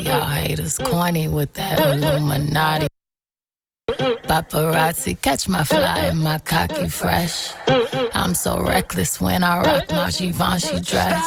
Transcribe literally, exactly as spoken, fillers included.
y'all haters corny with that Illuminati. Paparazzi, catch my fly and my cocky fresh. I'm so reckless when I rock my Givenchy dress.